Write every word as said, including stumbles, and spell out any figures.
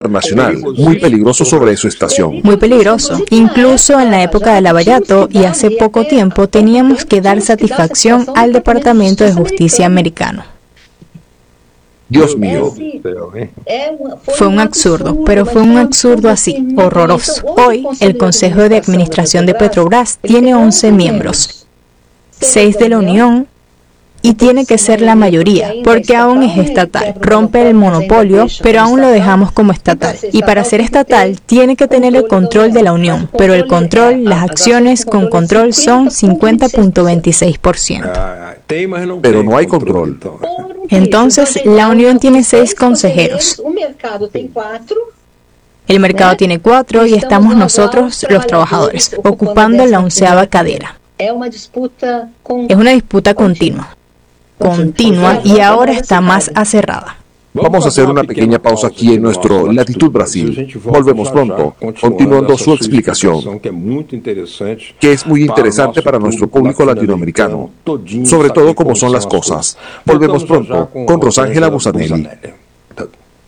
internacional, muy peligroso sobre su estación. Muy peligroso. Incluso en la época de Lavallato y hace poco tiempo teníamos que dar satisfacción al Departamento de Justicia americano. Dios mío. Fue un absurdo, pero fue un absurdo así, horroroso. Hoy, el Consejo de Administración de Petrobras tiene once miembros, seis de la Unión, y tiene que ser la mayoría, porque aún es estatal. Rompe el monopolio, pero aún lo dejamos como estatal. Y para ser estatal, tiene que tener el control de la Unión, pero el control, las acciones con control son cincuenta punto veintiséis por ciento. Pero no hay control. Entonces, la Unión tiene seis consejeros. El mercado tiene cuatro y estamos nosotros, los trabajadores, ocupando la onceava cadera. Es una disputa continua. Continua y ahora está más aserrada. Vamos a hacer una pequeña pausa aquí en nuestro Latitud Brasil. Volvemos pronto, continuando su explicación, que es muy interesante para nuestro público latinoamericano, sobre todo cómo son las cosas. Volvemos pronto con Rosángela Musanelli.